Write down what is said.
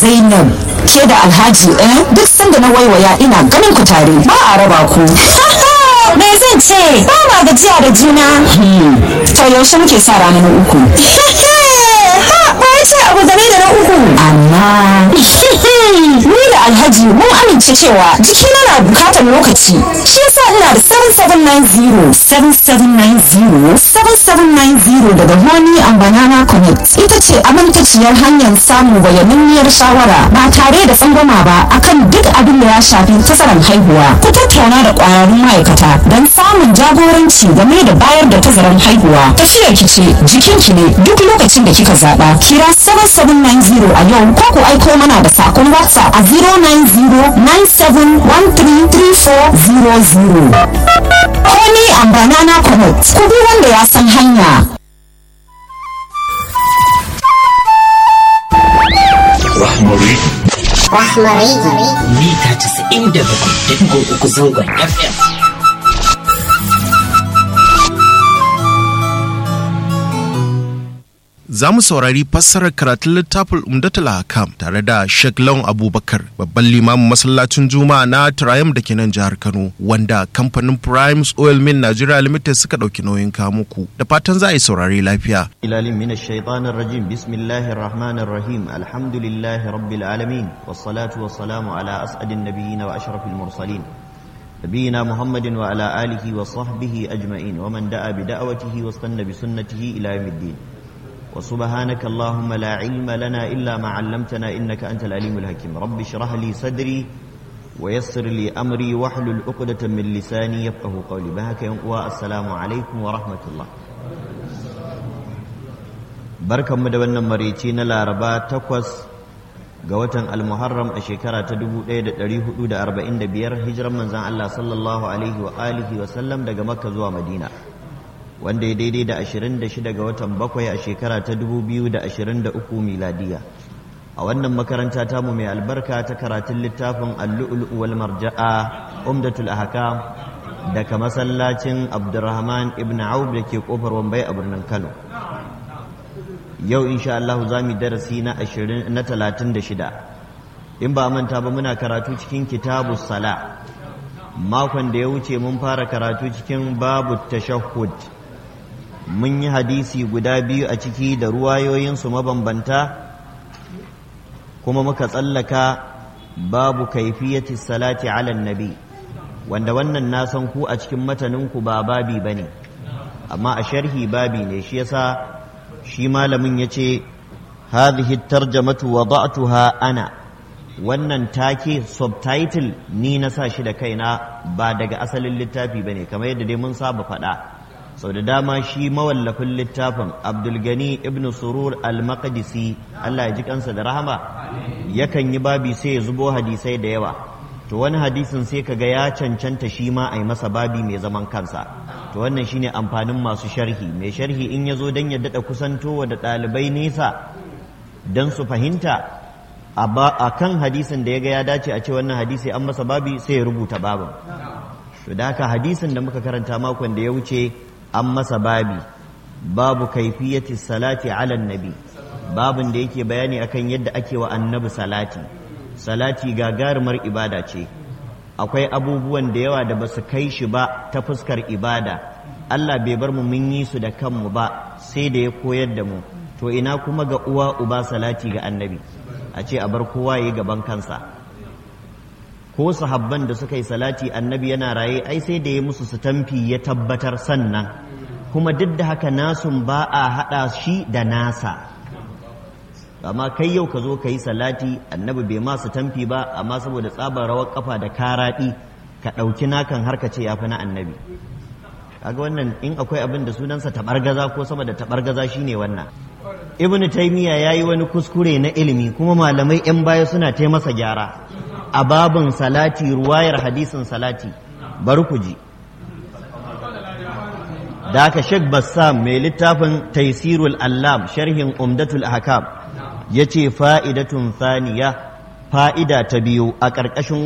Zainab, ke da Alhaji duk sanda na waiwaya ina ganin ku tare ba a raba ku. Me zan ce? Ba ma gajiya da juna. To yaushe muke sa rana na uku? Ba ce abu game da na uku. Amma ni da Alhaji mun amince cewa jikina na bukatar lokaci. Shi yasa ina da 7790 daga Honey and Banana Connect. Ita ce amintaciyar hanyar samun bayananniyar shawara ba tare da tsangwama ba akan duk abin da ya shafi tazarar haihuwa. Ku tattauna da ƙwararrun ma'aikata don samun jagoranci game da bayar da tazarar haihuwa. Tafiyar ki ce jikinki ne duk lokacin da kika zaɓa. Kira 7790 a yau ko ku aiko mana da sakon WhatsApp a 09097133400. Honey and Banana Connect. Ku bi wanda ya san hanya. Rahmari. Mita 97.3 zangon FM. Za mu saurari fassarar karatun littafin Umdatul Ahkam tare da Sheikh Lawan Abubakar, babban limamin masallacin Juma'a na Triumph da ke nan jihar Kano, wanda kamfanin Primes Oil Mill Nigeria Limited suka ɗauki nauyin kamuku. Da fatan za a yi saurari lafiya. Ilalim minash shaitanir rajim. Bismillahir rahmanir rahim. Alhamdulillahi rabbil alamin. Wassalatu wassalamu ala as'adin nabiyyin wa ashrafil mursalin. نبينا محمد وعلى آله وصحبه أجمعين ومن دعا بدعوته واستنى بسنته إلى يوم الدين. وسبحانك اللهم لا علم لنا إلا ما علمتنا إنك أنت العليم الحكيم. رب اشرح لي صدري ويسر لي أمري واحلل عقدة من لساني يفقهوا قولي. بهك والسلام عليكم ورحمة الله. بركة مدونة مريتين العرباء تقوس قوة المحرم الشكرة تدبو إيد تريه دا 45 هجرة من زان الله صلى الله عليه وآله وسلم دا مكة زوا مدينة. wanda ya daidai da 26 ga watan 7 a shekara ta 2023 miladiya a wannan makaranta tamu mai albarka ta karatun littafin al-lu'lu' wal marja'a umdatul ahkam daga masallacin Abdurrahman ibn Auf da ke kofar Wambai a birnin Kano. Yau insha Allah za mu darasi na 36 in ba manta ba muna karatu cikin kitabus sala. Makon da ya wuce mun fara karatu cikin babu tashahhud. Mun yi hadisi guda biyu a ciki da ruwayoyinsu mabambanta, kuma muka tsallaka babu kaifiyati salati ala nabi, wanda wannan na san ku a cikin mataninku ba babi bane, amma a sharhi babi ne. Shi yasa shi malamin yace hadhihi tarjamatu wada'tuha ana, wannan take subtitle ni na sa shi da kaina ba daga asalin littafi bane, kamar yadda dai mun saba faɗa. sau da dama shi mawallafin littafin Abdulgani ibn Surur al-Maqdisi, Allah ya ji kansa da rahama, yakan yi babi sai ya zubo hadisai da yawa, to wani hadisin sai kaga ya cancanta shi ma a yi masa babi mai zaman kansa. To wannan shine amfanin masu sharhi. Mai sharhi in ya zo don ya daɗa kusantowa da ɗalibai nesa don su fahimta a kan hadisin da ya ga ya dace a ce wannan hadisi an masa babi, sai ya rubuta babin. To da haka hadisin da muka karanta makon da ya wuce an masa babi, babu kaifiyati salati ala nabi, babin da yake bayani akan yadda ake wa annabi salati. Salati gagarumar ibada ce, akwai abubuwan da yawa da basu kai shi ba ta fuskar ibada. Allah bai bar mu mun yi su da kanmu ba, sai da ya koyar da mu. To ina kuma ga uwa uba salati ga annabi, a ce a bar kowa yayi gaban kansa. Ko sahabban da suka yi salati annabi yana raye, ai sai da ya musu sitamfi ya tabbatar sannan, kuma duk da haka nasun ba a haɗa shi da nasa. Amma kai yau ka zo ka yi salati annabi bai ma sitamfi ba, amma saboda tsabar rawar kafa da karaɗi ka ɗauki nakan har ka ce ya fi na annabi. Kaga wannan in akwai abin da sunansa taɓargaza ko sama da taɓargaza shine wannan. Ibn Taymiyyah ya yi wani kuskure na ilimi, kuma malamai 'yan baya suna ta masa gyara a babin salati, ruwayar hadisin salati. Bari ku ji. Da aka Sheikh Bassam mai littafin Taysirul Allam sharhin Umdatul Ahkam yace fa'idatun thaniya, fa'ida ta biyu a ƙarƙashin